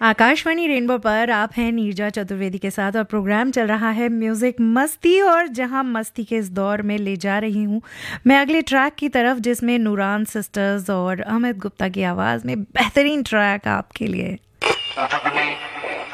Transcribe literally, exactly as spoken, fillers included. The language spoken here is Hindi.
आकाशवाणी रेनबो पर आप हैं नीरजा चतुर्वेदी के साथ और प्रोग्राम चल रहा है म्यूजिक मस्ती। और जहां मस्ती के इस दौर में ले जा रही हूं मैं अगले ट्रैक की तरफ, जिसमें नूरान सिस्टर्स और अमित गुप्ता की आवाज़ में बेहतरीन ट्रैक आपके लिए।